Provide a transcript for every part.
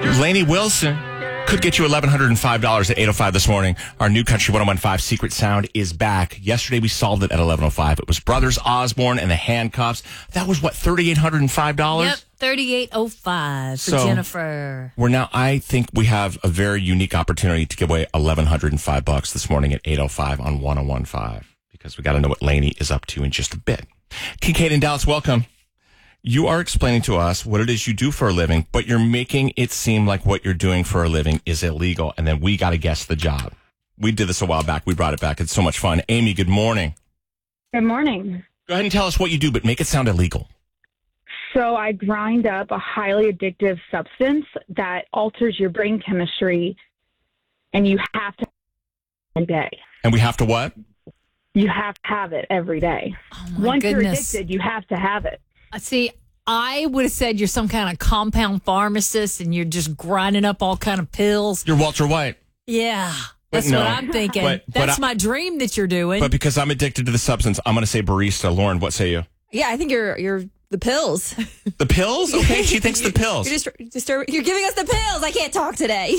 Lainey Wilson could get you $1,105 at 8:05 this morning. Our new Country 101.5 Secret Sound is back. Yesterday we solved it at 11:05. It was Brothers Osborne and the Handcuffs. That was what, $3,805? Yep, $3,805 for Jennifer. I think we have a very unique opportunity to give away $1,105 this morning at 8:05 on 101.5 because we got to know what Lainey is up to in just a bit. Kincaid in Dallas, welcome. You are explaining to us what it is you do for a living, but you're making it seem like what you're doing for a living is illegal, and then we got to guess the job. We did this a while back. We brought it back. It's so much fun. Amy, good morning. Good morning. Go ahead and tell us what you do, but make it sound illegal. So I grind up a highly addictive substance that alters your brain chemistry, and you have to every day. And we have to what? You have to have it every day. Oh, my Once goodness. you're addicted, you have to have it. See, I would have said you're some kind of compound pharmacist and you're just grinding up all kind of pills. You're Walter White. Yeah, that's no. what I'm thinking. That's my dream that you're doing. But because I'm addicted to the substance, I'm going to say barista. Lauren, what say you? Yeah, I think you're the pills. The pills? Okay, she thinks the pills. You're giving us the pills. I can't talk today.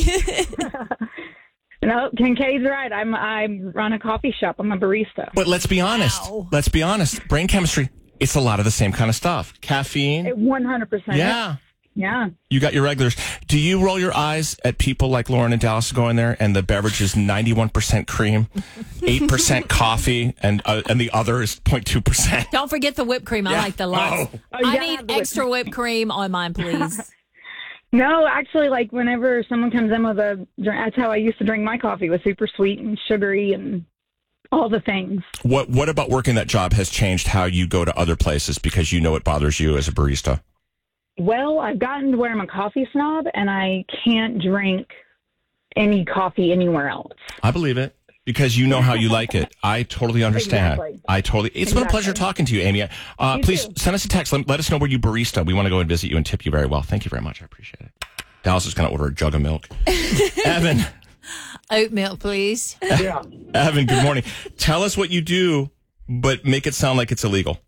No, Kincaid's right. I run a coffee shop. I'm a barista. But let's be honest. Wow. Let's be honest. Brain chemistry, it's a lot of the same kind of stuff. Caffeine. 100%. Yeah. Yeah. You got your regulars. Do you roll your eyes at people like Lauren and Dallas go in there and the beverage is 91% cream, 8% coffee, and the other is 0.2%? Don't forget the whipped cream. I like the lots. Oh, I yeah, need the extra whipped cream on mine, please. No, actually, like whenever someone comes in with a drink, that's how I used to drink my coffee, was super sweet and sugary and all the things. What about working that job has changed how you go to other places because you know it bothers you as a barista? Well, I've gotten to where I'm a coffee snob and I can't drink any coffee anywhere else. I believe it because you know how you like it. I totally understand. Exactly. It's been a pleasure talking to you, Amy. Please send us a text. Let us know where you barista. We want to go and visit you and tip you very well. Thank you very much. I appreciate it. Dallas is going to order a jug of milk. Evan. Oat milk, please. Yeah. Evan, good morning. Tell us what you do, but make it sound like it's illegal.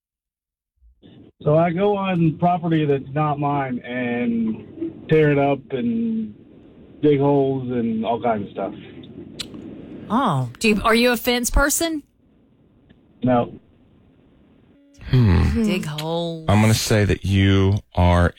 So I go on property that's not mine and tear it up and dig holes and all kinds of stuff. Oh, are you a fence person? No. Dig holes. I'm going to say that you are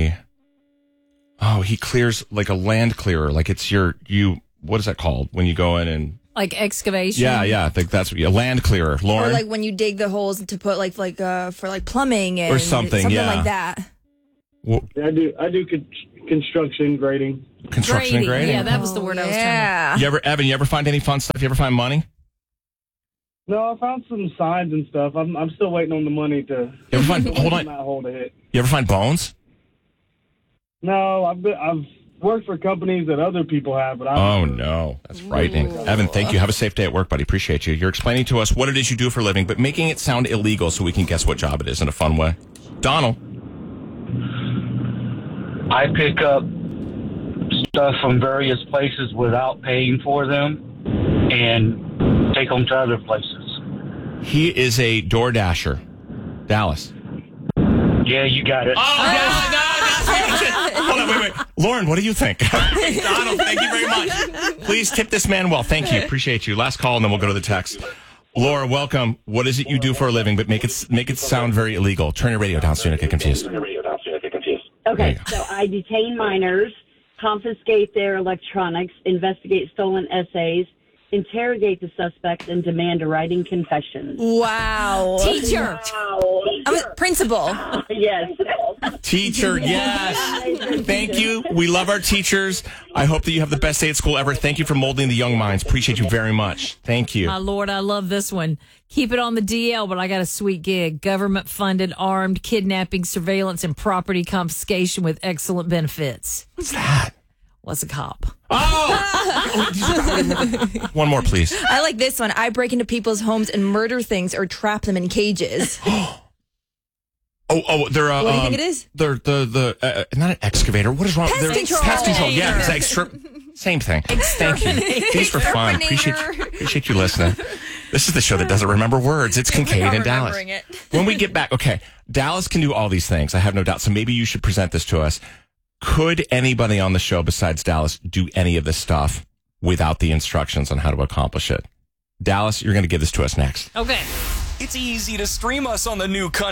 he clears like a land clearer. Like it's what is that called when you go in and... Like excavation? Yeah. I think that's a land clearer. Lauren? Or like when you dig the holes to put for plumbing and or something like that. Well, I do construction grading. Construction and grading. Yeah, that was the word I was trying to... Evan, you ever find any fun stuff? You ever find money? No, I found some signs and stuff. I'm still waiting on the money to... You ever find... Hold on. That hole to hit. You ever find bones? No, I've worked for companies that other people have, but Oh, no. That's frightening. Evan, thank you. Have a safe day at work, buddy. Appreciate you. You're explaining to us what it is you do for a living, but making it sound illegal so we can guess what job it is in a fun way. Donald. I pick up stuff from various places without paying for them and take them to other places. He is a DoorDasher. Dallas. Yeah, you got it. Oh, no. Hold on, wait. Lauren, what do you think? Donald, thank you very much. Please tip this man well. Thank you. Appreciate you. Last call, and then we'll go to the text. Laura, welcome. What is it you do for a living, but make it sound very illegal? Turn your radio down so you don't get confused. Okay, so I detain minors, confiscate their electronics, investigate stolen essays, interrogate the suspects, and demand a writing confession. Wow. Teacher. I'm a principal. Yes. Teacher, yes. Thank you. We love our teachers. I hope that you have the best day at school ever. Thank you for molding the young minds. Appreciate you very much. Thank you. My Lord, I love this one. Keep it on the DL, but I got a sweet gig. Government-funded armed kidnapping, surveillance, and property confiscation with excellent benefits. What's that? What's a cop? Oh! One more, please. I like this one. I break into people's homes and murder things or trap them in cages. They're What do you think it is? They're not an excavator. What is wrong? Pest control. Pest control. Yeah, it's same thing. Thank you. These were fun. Appreciate you listening. This is the show that doesn't remember words. It's Kincaid and Dallas. When we get back, okay, Dallas can do all these things. I have no doubt. So maybe you should present this to us. Could anybody on the show besides Dallas do any of this stuff without the instructions on how to accomplish it? Dallas, you're going to give this to us next. Okay. It's easy to stream us on the new country.